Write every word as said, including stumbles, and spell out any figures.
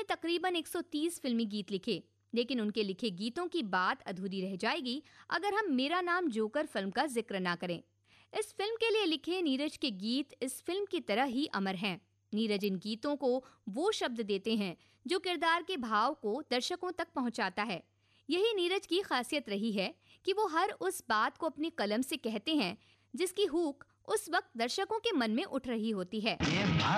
तकरीबन एक सौ तीस फिल्मी गीत लिखे, लेकिन उनके लिखे गीतों की बात अधूरी रह जाएगी अगर हम मेरा नाम जोकर फिल्म का जिक्र ना करें। इस फिल्म के लिए लिखे नीरज के गीत इस फिल्म की तरह ही अमर हैं। नीरज इन गीतों को वो शब्द देते हैं जो किरदार के भाव को दर्शकों तक पहुंचाता है। यही नीरज की खासियत रही है कि वो हर उस बात को अपनी कलम से कहते हैं जिसकी हूक उस वक्त दर्शकों के मन में उठ रही होती है।